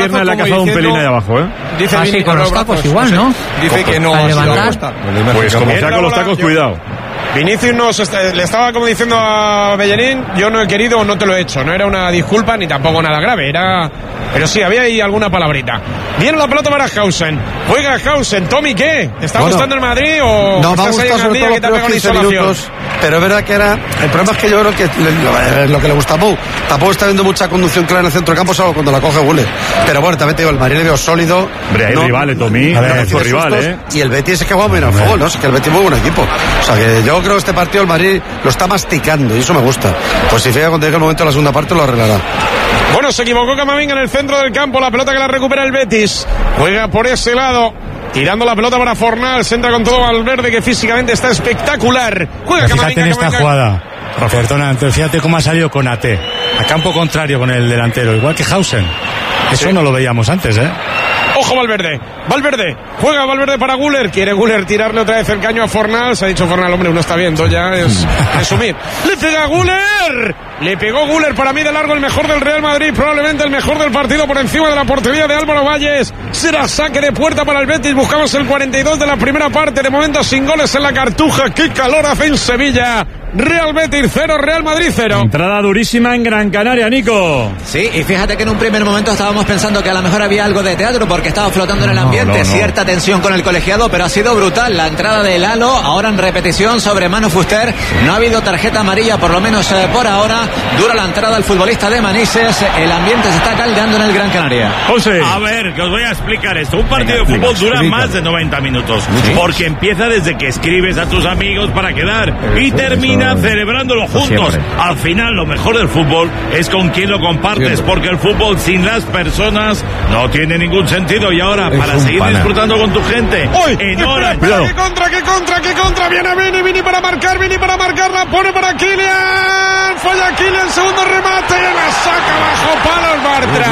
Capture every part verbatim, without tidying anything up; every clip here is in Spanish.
pierna le ha cazado un pelín ahí abajo, ¿eh? Dice ah, sí, con los tacos igual, ¿no? Dice que no. Al levantar. Pues como sea con los tacos, cuidado. Vinicius nos está, le estaba como diciendo a Bellerín, yo no he querido o no te lo he hecho. No era una disculpa ni tampoco nada grave, era... Pero sí, había ahí alguna palabrita. Viene la pelota para Hausen. Juega Hausen. Tommy, ¿qué? ¿Te está bueno, gustando el Madrid o no, me ha gustado sobre todo los primeros quince minutos? Pero es verdad que era... El problema es que yo creo que lo, lo que le gusta a Pau, tampoco está viendo mucha conducción clara en el centro de campo, salvo cuando la coge Guller. Pero bueno, también te digo, el Madrid le veo sólido. Hombre, hay no, rivales, Tommy. A ver, es tu rival, ¿eh? Y el Betis es que juega muy bien al fútbol, ¿no? Es que el Betis es muy buen equipo. O sea, que yo creo que este partido el Madrid lo está masticando y eso me gusta. Pues si fija cuando llegue el momento de la segunda parte lo arreglará. Bueno, se equivocó Camavinga en el centro del campo, la pelota que la recupera el Betis. Juega por ese lado, tirando la pelota para Fornals, entra con todo Valverde que físicamente está espectacular. Juega Camavinga. Fíjate en esta Camavinga. Jugada, Perdona, entonces fíjate cómo ha salido con A T, a campo contrario con el delantero, igual que Hausen. Eso sí. No lo veíamos antes, ¿eh? Ojo Valverde, Valverde, juega Valverde para Guller, quiere Guller tirarle otra vez el caño a Fornals, ha dicho Fornals, hombre, uno está viendo, ya es resumir. Le pega Guller, le pegó Guller, para mí de largo el mejor del Real Madrid, probablemente el mejor del partido por encima de la portería de Álvaro Valles. Será saque de puerta para el Betis, buscamos el cuarenta y dos de la primera parte, de momento sin goles en la Cartuja, qué calor hace en Sevilla. Real Betis cero, Real Madrid cero. Entrada durísima en Gran Canaria, Nico. Sí, y fíjate que en un primer momento estábamos pensando que a lo mejor había algo de teatro porque estaba flotando en el ambiente, no, no, no. Cierta tensión con el colegiado, pero ha sido brutal la entrada de Lalo, ahora en repetición sobre Manu Fuster. No ha habido tarjeta amarilla, por lo menos eh, por ahora. Dura la entrada al futbolista de Manises, el ambiente se está caldeando en el Gran Canaria. José. A ver, que os voy a explicar esto. Un partido Venga, de fútbol dura explica. más de noventa minutos, ¿sí? Porque empieza desde que escribes a tus amigos para quedar y termina celebrándolo juntos. Siempre. Al final lo mejor del fútbol es con quien lo compartes, Siempre. porque el fútbol sin las personas no tiene ningún sentido. Y ahora, es para seguir pana. disfrutando con tu gente, ¡Uy! en hora... ¡Qué contra, qué contra, qué contra! Viene Vini, Vini para marcar, Vini para marcar, la pone para Kylian, falla Kylian, segundo remate, la saca bajo palos Bartra.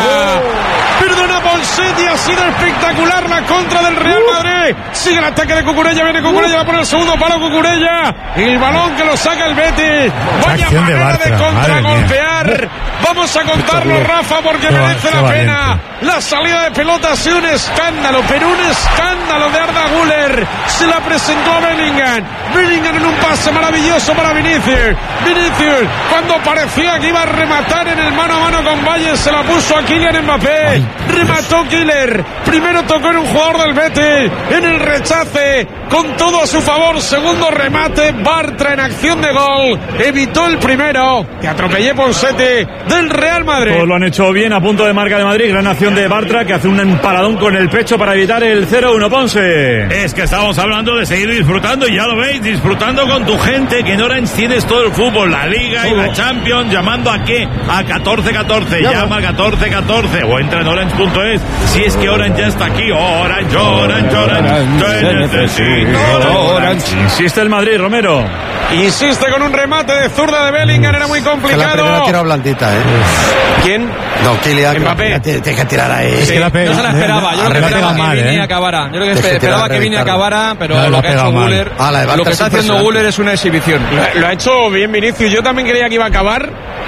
Oh. Perdona Ponseti, ha sido espectacular la contra del Real Madrid. Sigue el ataque de Cucurella, viene Cucurella, va por el segundo palo Cucurella, y el balón que lo saca el Betis. Vaya manera de, de contragolpear. Vamos a contarlo, Rafa, porque qué merece va, la pena. Valiente. La salida de pelota ha sido un escándalo, pero un escándalo de Arda Güler. Se la presentó a Bellingham. Bellingham en un pase maravilloso para Vinicius. Vinicius, cuando parecía que iba a rematar en el mano a mano con Valle, se la puso a Kylian Mbappé. Ay, remató Kylian. Primero tocó en un jugador del Betis. En el rechace, con todo a su favor. Segundo remate, Bartra en acción de gol. Evitó el primero. Que atropellé Ponseti del Real Madrid. Todos lo han hecho bien, a punto de marca de Madrid. Gran acción de Bartra, que hace un emparadón con el pecho para evitar el cero uno. Ponce. Es que estamos hablando de seguir disfrutando, y ya lo veis, disfrutando con tu gente, que en Orange tienes todo el fútbol, la Liga y la Champions. Llamando a qué? A catorce catorce. Llama a catorce catorce o entra en orange punto es. Si es que Orange ya está aquí. Orange, Orange, Orange. Te necesito. Orange. Insiste el Madrid, Romero. Insiste con un remate de zurda de Bellingham, era muy complicado. Que la primera tira blandita, ¿eh? ¿Quién? No, Kylian. Mbappé. Tienes que tirar ahí. Sí, no se la esperaba. Yo creo que esperaba que Vini acabara. Yo creo que esperaba que Vini acabara, pero lo que ha hecho Güler, lo que está haciendo Güler es una exhibición. Lo, lo ha hecho bien Vinicius. Yo también creía que iba a acabar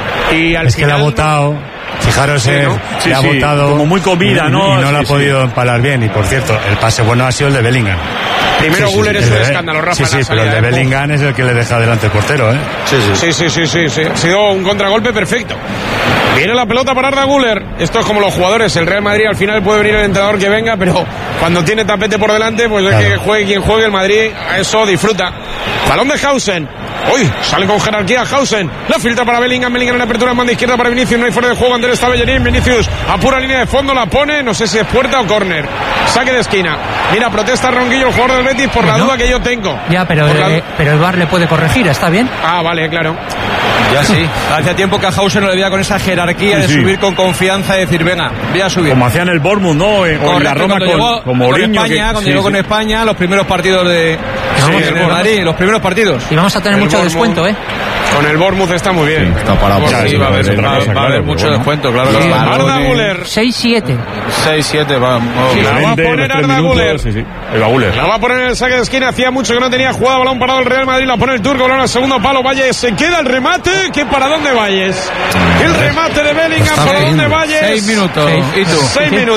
y al es final... que le ha botado. Fijaros, sí, ¿no? sí, le ha sí, botado como muy comida, ¿no? Y no sí, lo ha sí. podido empalar bien. Y por cierto, el pase bueno ha sido el de Bellingham. Primero sí, Güler sí, es un de, escándalo, Rafa. Sí, sí, pero el de Bellingham es el que le deja delante el portero, ¿eh? Sí sí. Sí, sí, sí, sí, sí. Ha sido un contragolpe perfecto. Viene la pelota para Arda Güler. Esto es como los jugadores. El Real Madrid al final puede venir el entrenador que venga, pero cuando tiene tapete por delante, pues claro. Es que juegue quien juegue, el Madrid a eso disfruta. Balón de Hausen. Uy, sale con jerarquía Hausen. La filtra para Bellingham. Bellingham en apertura en banda izquierda para Vinicius. No hay fuera de juego. Andrés está Bellerín. Vinicius apura línea de fondo, la pone. No sé si es puerta o córner. Saque de esquina. Mira, protesta Ronquillo, el jugador del Betis, por la duda que yo tengo. Ya, pero, la... eh, pero el V A R le puede corregir, ¿está bien? Ah, vale, claro. Ya sí. Hace tiempo que a Hausen no le veía con esa jerarquía sí, de subir sí. con confianza y decir, venga, voy a subir. Como hacían el Bournemouth, ¿no? O en la Roma con, llegó, con Mourinho. Con España, que... cuando sí, llegó sí. con España, los primeros partidos de, sí, de, de Madrid, los primeros partidos. Y vamos a tener el mucho Bournemouth, descuento, ¿eh? Con el Bournemouth está muy bien. Sí, está parado. Bueno, sí, sí, va a haber, va, cosa, va a haber claro, mucho bueno. descuento, claro. Sí. Arda Güler. seis siete. seis siete, va. Sí, la va a poner Arda Güler. Sí, sí. El Güler. La va a poner en el saque de esquina. Hacía mucho que no tenía jugada. Balón parado el Real Madrid. La pone el turco. Balón al segundo palo. Valles. Se queda el remate. ¿Qué para dónde Valles? El remate de Bellingham. ¿Para dónde Valles? Seis minutos. Seis. ¿Y tú? Seis minutos.